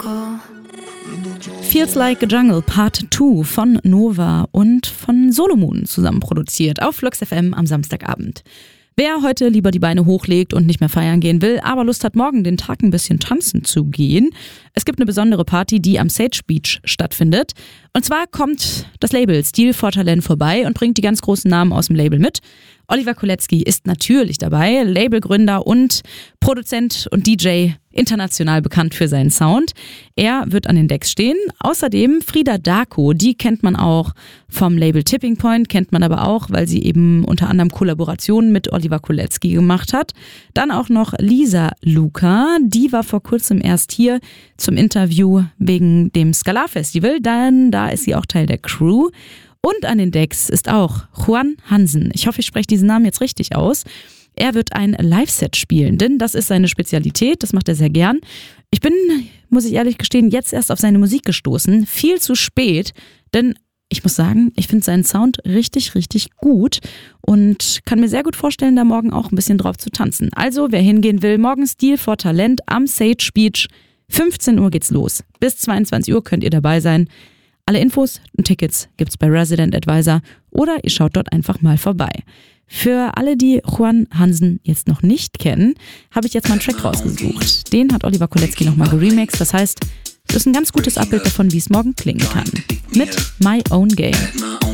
Feels Like a Jungle Part 2 von Nova und von Solomon zusammen produziert auf Flux FM am Samstagabend. Wer heute lieber die Beine hochlegt und nicht mehr feiern gehen will, aber Lust hat, morgen den Tag ein bisschen tanzen zu gehen, es gibt eine besondere Party, die am Sage Beach stattfindet. Und zwar kommt das Label Stil for Talent vorbei und bringt die ganz großen Namen aus dem Label mit. Oliver Kolecki ist natürlich dabei, Labelgründer und Produzent und DJ, international bekannt für seinen Sound. Er wird an den Decks stehen. Außerdem Frida Darko, die kennt man auch vom Label Tipping Point, kennt man aber auch, weil sie eben unter anderem Kollaborationen mit Oliver Kolecki gemacht hat. Dann auch noch Lisa Luca, die war vor kurzem erst hier zum Interview wegen dem Skalar Festival, dann da ist sie auch Teil der Crew. Und an den Decks ist auch Juan Hansen. Ich hoffe, ich spreche diesen Namen jetzt richtig aus. Er wird ein Live-Set spielen, denn das ist seine Spezialität, das macht er sehr gern. Ich bin, muss ich ehrlich gestehen, jetzt erst auf seine Musik gestoßen. Viel zu spät, denn ich muss sagen, ich finde seinen Sound richtig, richtig gut und kann mir sehr gut vorstellen, da morgen auch ein bisschen drauf zu tanzen. Also, wer hingehen will, morgen Stil for Talent am Sage Beach. 15 Uhr geht's los. Bis 22 Uhr könnt ihr dabei sein. Alle Infos und Tickets gibt's bei Resident Advisor oder ihr schaut dort einfach mal vorbei. Für alle, die Juan Hansen jetzt noch nicht kennen, habe ich jetzt mal einen Track rausgesucht. Den hat Oliver Kolecki nochmal geremixed. Das heißt, es ist ein ganz gutes Abbild davon, wie es morgen klingen kann. Mit My Own Game.